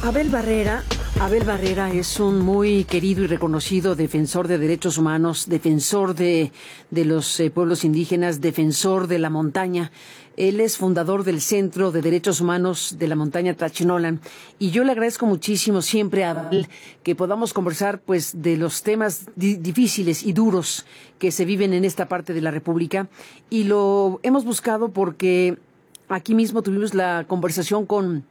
Abel Barrera, Abel Barrera es un muy querido y reconocido defensor de derechos humanos, defensor de los pueblos indígenas, defensor de la montaña. Él es fundador del Centro de Derechos Humanos de la Montaña Tlachinolan. Y yo le agradezco muchísimo siempre a Abel que podamos conversar pues de los temas difíciles y duros que se viven en esta parte de la República. Y lo hemos buscado porque aquí mismo tuvimos la conversación con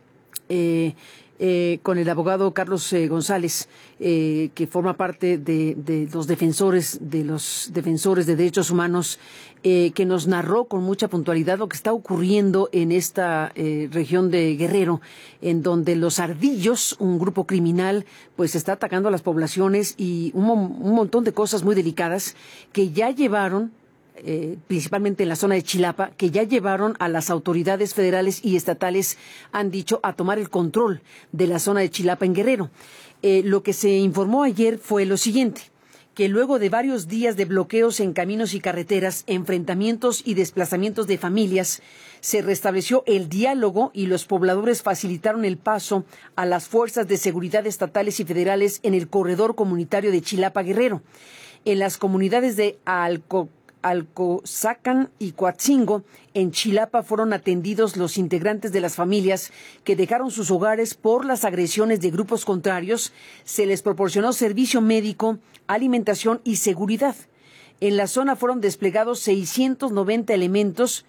el abogado Carlos González, que forma parte de los defensores de derechos humanos, que nos narró con mucha puntualidad lo que está ocurriendo en esta región de Guerrero, en donde los ardillos, un grupo criminal, pues está atacando a las poblaciones y un montón de cosas muy delicadas que ya llevaron principalmente en la zona de Chilapa, que ya llevaron a las autoridades federales y estatales, han dicho, a tomar el control de la zona de Chilapa en Guerrero. Lo que se informó ayer fue lo siguiente, que luego de varios días de bloqueos en caminos y carreteras, enfrentamientos y desplazamientos de familias, se restableció el diálogo y los pobladores facilitaron el paso a las fuerzas de seguridad estatales y federales en el corredor comunitario de Chilapa Guerrero. En las comunidades de Alcozacan y Coatzingo, en Chilapa, fueron atendidos los integrantes de las familias que dejaron sus hogares por las agresiones de grupos contrarios. Se les proporcionó servicio médico, alimentación y seguridad. En la zona fueron desplegados 690 elementos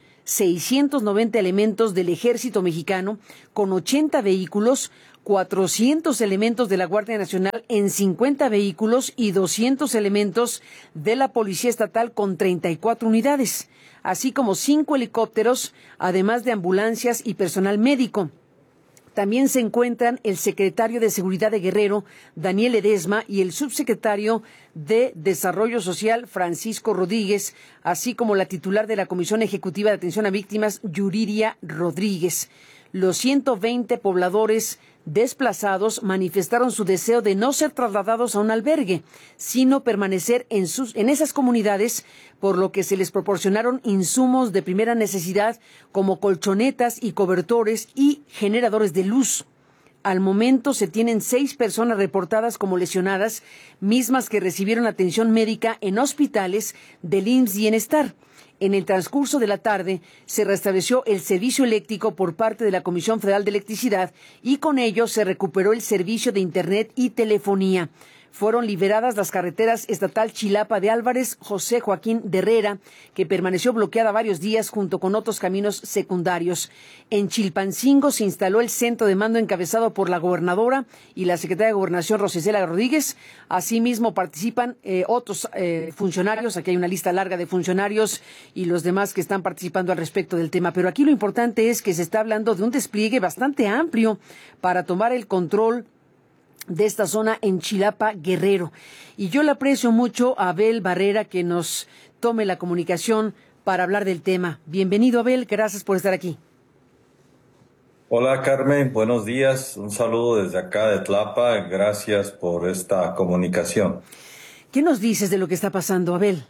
del Ejército Mexicano con 80 vehículos, 400 elementos de la Guardia Nacional en 50 vehículos y 200 elementos de la Policía Estatal con 34 unidades, así como 5 helicópteros, además de ambulancias y personal médico. También se encuentran el secretario de Seguridad de Guerrero, Daniel Ledesma, y el subsecretario de Desarrollo Social, Francisco Rodríguez, así como la titular de la Comisión Ejecutiva de Atención a Víctimas, Yuriria Rodríguez. Los 120 pobladores desplazados manifestaron su deseo de no ser trasladados a un albergue, sino permanecer en esas comunidades, por lo que se les proporcionaron insumos de primera necesidad como colchonetas y cobertores y generadores de luz. Al momento se tienen 6 personas reportadas como lesionadas, mismas que recibieron atención médica en hospitales del IMSS Bienestar. En el transcurso de la tarde se restableció el servicio eléctrico por parte de la Comisión Federal de Electricidad y con ello se recuperó el servicio de Internet y telefonía. Fueron liberadas las carreteras estatal Chilapa de Álvarez, José Joaquín de Herrera, que permaneció bloqueada varios días junto con otros caminos secundarios. En Chilpancingo se instaló el centro de mando encabezado por la gobernadora y la secretaria de Gobernación, Rosicela Rodríguez. Asimismo participan otros funcionarios. Aquí hay una lista larga de funcionarios y los demás que están participando al respecto del tema. Pero aquí lo importante es que se está hablando de un despliegue bastante amplio para tomar el control de esta zona en Chilapa, Guerrero. Y yo le aprecio mucho a Abel Barrera que nos tome la comunicación para hablar del tema. Bienvenido, Abel, gracias por estar aquí. Hola, Carmen, buenos días. Un saludo desde acá de Tlapa. Gracias por esta comunicación. ¿Qué nos dices de lo que está pasando, Abel?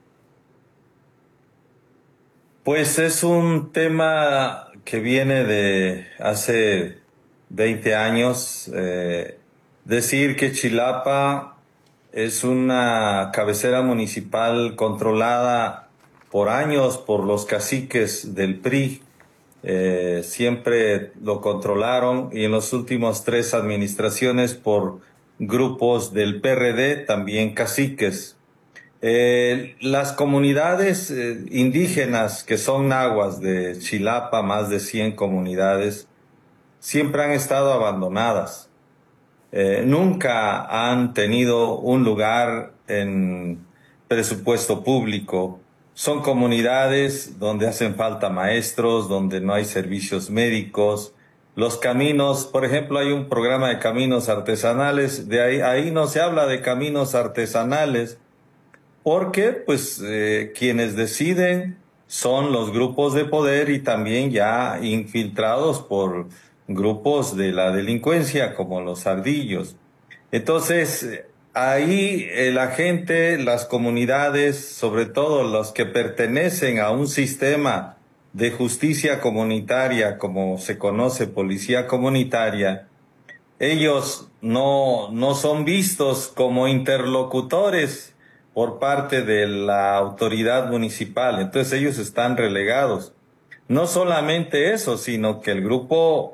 Pues es un tema que viene de hace 20 años. Decir que Chilapa es una cabecera municipal controlada por años por los caciques del PRI, siempre lo controlaron, y en los últimos 3 administraciones por grupos del PRD, también caciques. Las comunidades indígenas que son nahuas de Chilapa, más de 100 comunidades, siempre han estado abandonadas. Nunca han tenido un lugar en presupuesto público. Son comunidades donde hacen falta maestros, donde no hay servicios médicos. Los caminos, por ejemplo, hay un programa de caminos artesanales, ahí no se habla de caminos artesanales, porque pues quienes deciden son los grupos de poder y también ya infiltrados por grupos de la delincuencia como los ardillos. Entonces, ahí la gente, las comunidades, sobre todo los que pertenecen a un sistema de justicia comunitaria, como se conoce, policía comunitaria, ellos no son vistos como interlocutores por parte de la autoridad municipal. Entonces ellos están relegados. No solamente eso, sino que el grupo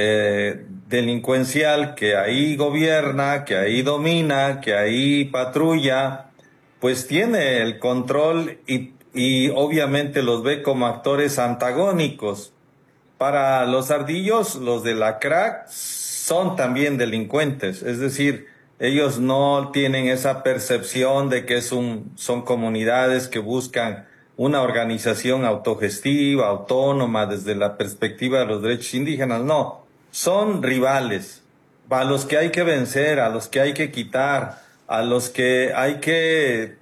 delincuencial que ahí gobierna, que ahí domina, que ahí patrulla, pues tiene el control y obviamente los ve como actores antagónicos. Para los ardillos, los de la crack son también delincuentes, es decir, ellos no tienen esa percepción de que son comunidades que buscan una organización autogestiva, autónoma, desde la perspectiva de los derechos indígenas. No, son rivales, a los que hay que vencer, a los que hay que quitar, a los que hay que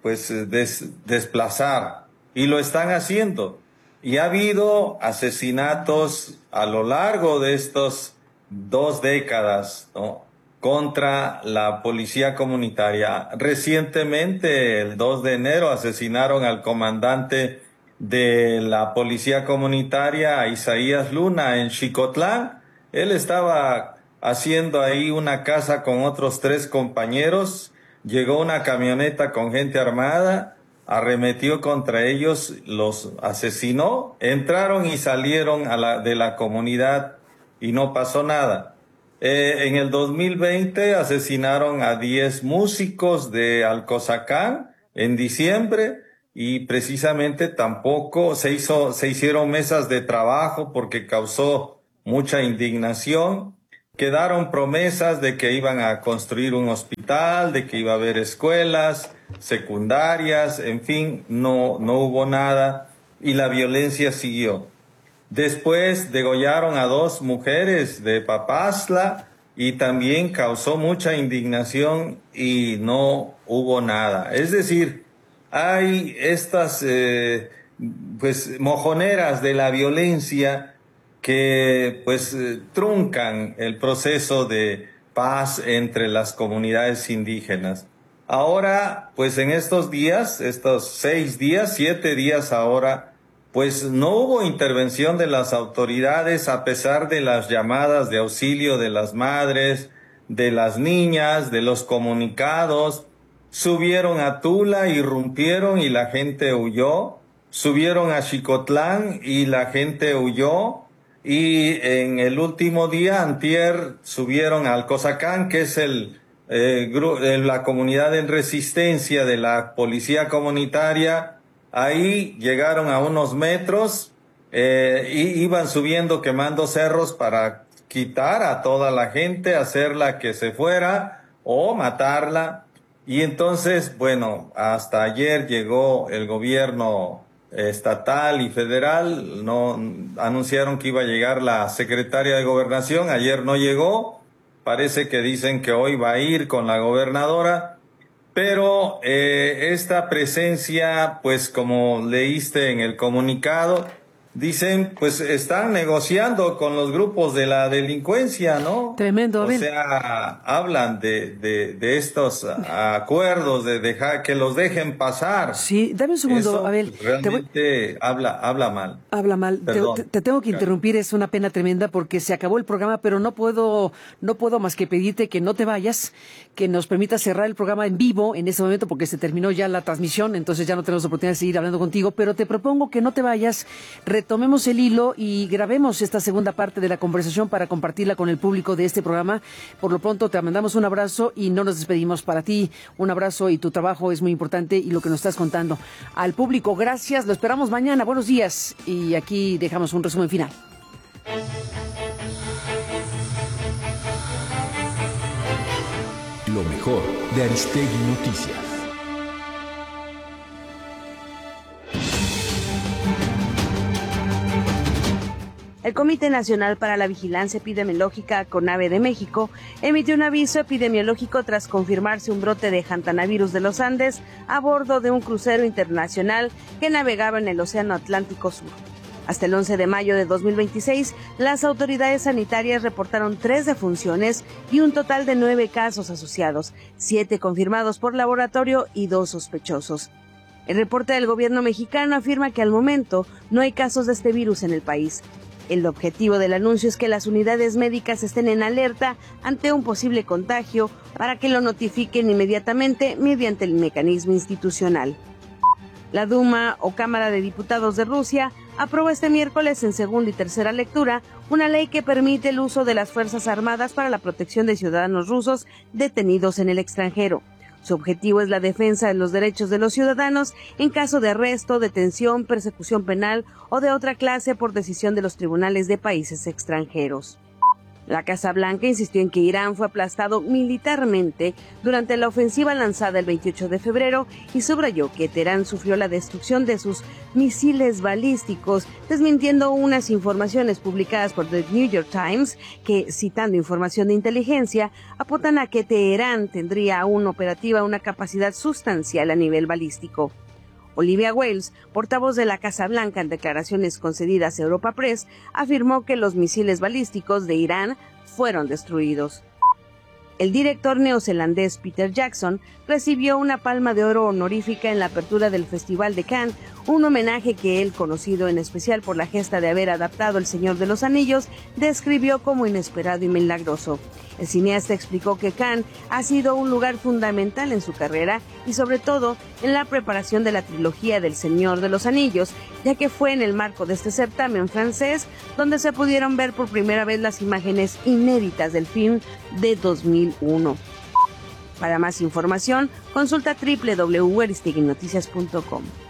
desplazar, y lo están haciendo. Y ha habido asesinatos a lo largo de estos 2 décadas, ¿no?, contra la policía comunitaria. Recientemente, el 2 de enero, asesinaron al comandante de la policía comunitaria, Isaías Luna, en Xicotlán. Él estaba haciendo ahí una casa con otros 3 compañeros. Llegó una camioneta con gente armada, arremetió contra ellos, los asesinó, entraron y salieron de la comunidad y no pasó nada. En el 2020 asesinaron a 10 músicos de Alcozacán en diciembre, y precisamente tampoco se hicieron mesas de trabajo porque causó mucha indignación. Quedaron promesas de que iban a construir un hospital, de que iba a haber escuelas secundarias, en fin, no hubo nada y la violencia siguió. Después degollaron a 2 mujeres de Papazla y también causó mucha indignación y no hubo nada. Es decir, hay estas mojoneras de la violencia que truncan el proceso de paz entre las comunidades indígenas. Ahora, en estos días, estos 6 días, 7 días ahora, no hubo intervención de las autoridades a pesar de las llamadas de auxilio de las madres, de las niñas, de los comunicados. Subieron a Tula, irrumpieron y la gente huyó. Subieron a Xicotlán y la gente huyó. Y en el último día, antier, subieron a Alcozacán, que es la comunidad en resistencia de la policía comunitaria. Ahí llegaron a unos metros, y iban subiendo quemando cerros para quitar a toda la gente, hacerla que se fuera o matarla. Y entonces, hasta ayer llegó el gobierno estatal y federal, anunciaron que iba a llegar la secretaria de Gobernación, ayer no llegó, parece que dicen que hoy va a ir con la gobernadora. Pero esta presencia, como leíste en el comunicado, dicen, están negociando con los grupos de la delincuencia, ¿no? Tremendo, O sea, hablan de estos acuerdos, de dejar que los dejen pasar. Sí, dame un segundo, Eso Abel. realmente habla mal. Habla mal. Te tengo que interrumpir, es una pena tremenda porque se acabó el programa, pero no puedo más que pedirte que no te vayas, que nos permitas cerrar el programa en vivo en este momento porque se terminó ya la transmisión, entonces ya no tenemos oportunidad de seguir hablando contigo, pero te propongo que no te vayas, retomemos el hilo y grabemos esta segunda parte de la conversación para compartirla con el público de este programa. Por lo pronto te mandamos un abrazo y no nos despedimos. Para ti un abrazo y tu trabajo es muy importante y lo que nos estás contando. Al público, gracias, lo esperamos mañana. Buenos días y aquí dejamos un resumen final. Lo mejor de Aristegui Noticias. El Comité Nacional para la Vigilancia Epidemiológica, CONAVE de México, emitió un aviso epidemiológico tras confirmarse un brote de Hantanavirus de los Andes a bordo de un crucero internacional que navegaba en el Océano Atlántico Sur. Hasta el 11 de mayo de 2026, las autoridades sanitarias reportaron 3 defunciones y un total de 9 casos asociados, 7 confirmados por laboratorio y 2 sospechosos. El reporte del gobierno mexicano afirma que al momento no hay casos de este virus en el país. El objetivo del anuncio es que las unidades médicas estén en alerta ante un posible contagio para que lo notifiquen inmediatamente mediante el mecanismo institucional. La Duma o Cámara de Diputados de Rusia aprobó este miércoles en segunda y tercera lectura una ley que permite el uso de las Fuerzas Armadas para la protección de ciudadanos rusos detenidos en el extranjero. Su objetivo es la defensa de los derechos de los ciudadanos en caso de arresto, detención, persecución penal o de otra clase por decisión de los tribunales de países extranjeros. La Casa Blanca insistió en que Irán fue aplastado militarmente durante la ofensiva lanzada el 28 de febrero y subrayó que Teherán sufrió la destrucción de sus misiles balísticos, desmintiendo unas informaciones publicadas por The New York Times que, citando información de inteligencia, apuntan a que Teherán tendría aún operativa una capacidad sustancial a nivel balístico. Olivia Wales, portavoz de la Casa Blanca en declaraciones concedidas a Europa Press, afirmó que los misiles balísticos de Irán fueron destruidos. El director neozelandés Peter Jackson recibió una Palma de Oro honorífica en la apertura del Festival de Cannes, un homenaje que él, conocido en especial por la gesta de haber adaptado El Señor de los Anillos, describió como inesperado y milagroso. El cineasta explicó que Cannes ha sido un lugar fundamental en su carrera y sobre todo en la preparación de la trilogía del Señor de los Anillos, ya que fue en el marco de este certamen francés donde se pudieron ver por primera vez las imágenes inéditas del film de 2001. Para más información, consulta www.aristeguinoticias.com.